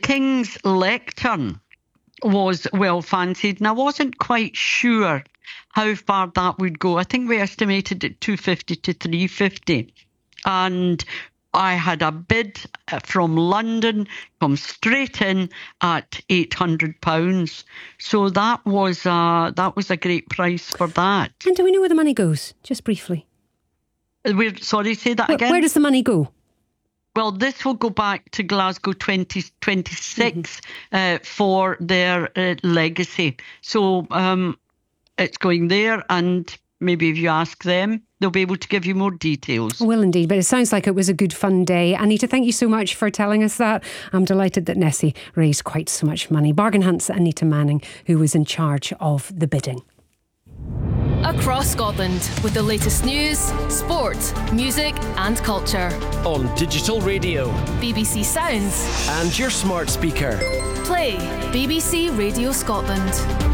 King's Lectern was well fancied, and I wasn't quite sure how far that would go. I think we estimated it 250 to 350, and I had a bid from London come straight in at £800. So that was a great price for that. And do we know where the money goes? Just briefly. Sorry, say that again. Where does the money go? Well, this will go back to Glasgow 2026 for their legacy. So it's going there, and maybe if you ask them, they'll be able to give you more details. Well, indeed, but it sounds like it was a good fun day. Anita, thank you so much for telling us that. I'm delighted that Nessie raised quite so much money. Bargain Hunt's Anita Manning, who was in charge of the bidding. Across Scotland, with the latest news, sport, music and culture. On digital radio, BBC Sounds and your smart speaker. Play BBC Radio Scotland.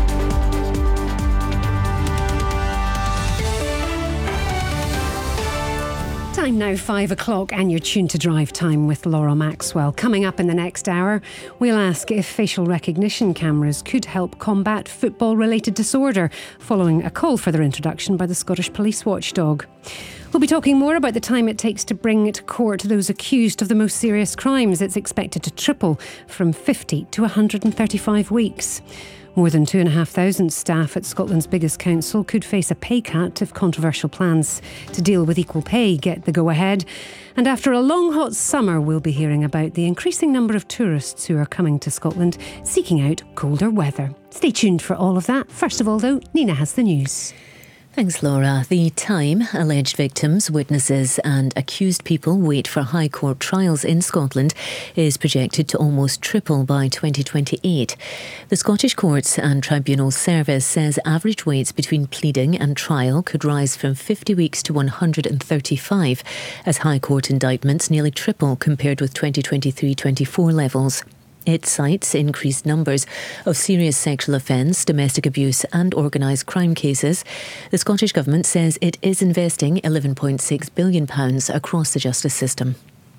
Time now 5 o'clock, and you're tuned to Drive Time with Laura Maxwell. Coming up in the next hour, we'll ask if facial recognition cameras could help combat football-related disorder, following a call for their introduction by the Scottish Police Watchdog. We'll be talking more about the time it takes to bring to court those accused of the most serious crimes. It's expected to triple from 50 to 135 weeks. More than 2,500 staff at Scotland's biggest council could face a pay cut if controversial plans to deal with equal pay get the go-ahead. And after a long, hot summer, we'll be hearing about the increasing number of tourists who are coming to Scotland seeking out colder weather. Stay tuned for all of that. First of all, though, Nina has the news. Thanks, Laura. The time alleged victims, witnesses and accused people wait for High Court trials in Scotland is projected to almost triple by 2028. The Scottish Courts and Tribunals Service says average waits between pleading and trial could rise from 50 weeks to 135 as High Court indictments nearly triple compared with 2023-24 levels. It cites increased numbers of serious sexual offence, domestic abuse and organised crime cases. The Scottish Government says it is investing £11.6 billion across the justice system.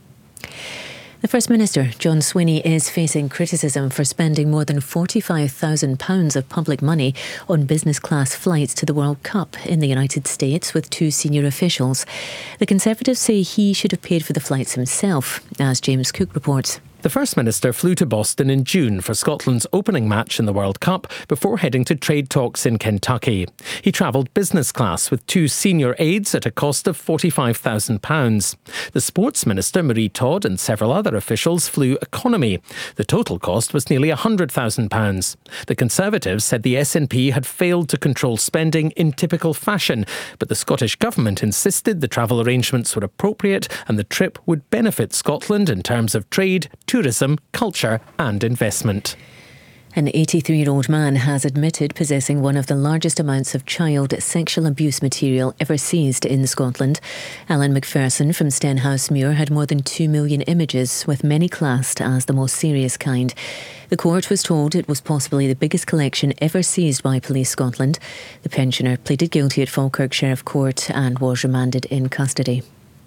The First Minister, John Swinney, is facing criticism for spending more than £45,000 of public money on business class flights to the World Cup in the United States with two senior officials. The Conservatives say he should have paid for the flights himself, as James Cook reports. The First Minister flew to Boston in June for Scotland's opening match in the World Cup before heading to trade talks in Kentucky. He travelled business class with two senior aides at a cost of £45,000. The Sports Minister, Marie Todd, and several other officials flew economy. The total cost was nearly £100,000. The Conservatives said the SNP had failed to control spending in typical fashion, but the Scottish Government insisted the travel arrangements were appropriate and the trip would benefit Scotland in terms of trade, tourism, culture and investment. An 83-year-old man has admitted possessing one of the largest amounts of child sexual abuse material ever seized in Scotland. Alan McPherson from Stenhousemuir had more than 2 million images, with many classed as the most serious kind. The court was told it was possibly the biggest collection ever seized by Police Scotland. The pensioner pleaded guilty at Falkirk Sheriff Court and was remanded in custody.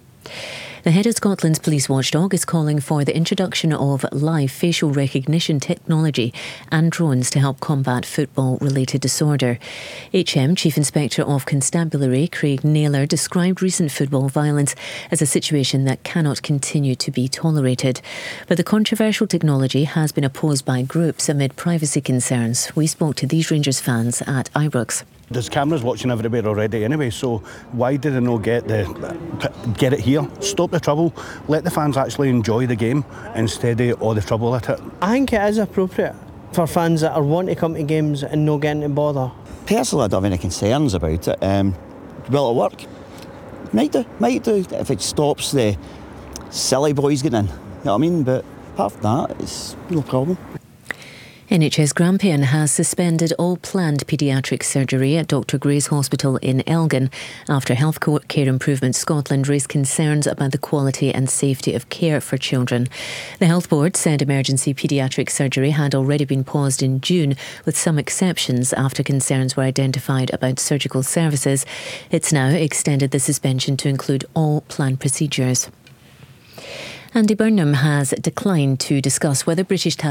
The head of Scotland's police watchdog is calling for the introduction of live facial recognition technology and drones to help combat football-related disorder. HM Chief Inspector of Constabulary Craig Naylor described recent football violence as a situation that cannot continue to be tolerated. But the controversial technology has been opposed by groups amid privacy concerns. We spoke to these Rangers fans at Ibrox. There's cameras watching everywhere already anyway, so why did they not get it here? Stop the trouble, let the fans actually enjoy the game instead of all the trouble at it. I think it is appropriate for fans that are wanting to come to games and not getting to bother. Personally, I don't have any concerns about it. Will it work? Might do. If it stops the silly boys getting in. You know what I mean? But apart from that, it's no problem. NHS Grampian has suspended all planned paediatric surgery at Dr Gray's Hospital in Elgin after Health Care Improvement Scotland raised concerns about the quality and safety of care for children. The Health Board said emergency paediatric surgery had already been paused in June, with some exceptions after concerns were identified about surgical services. It's now extended the suspension to include all planned procedures. Andy Burnham has declined to discuss whether British